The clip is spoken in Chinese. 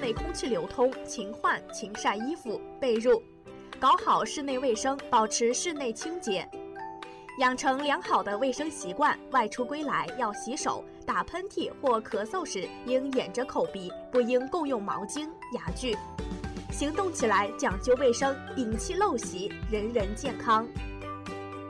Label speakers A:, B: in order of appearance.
A: 内空气流通，勤换勤晒衣服、被褥，搞好室内卫生，保持室内清洁。养成良好的卫生习惯，外出归来要洗手，打喷嚏或咳嗽时应掩着口鼻，不应共用毛巾、牙具。行动起来讲究卫生，摒弃陋习，人人健康。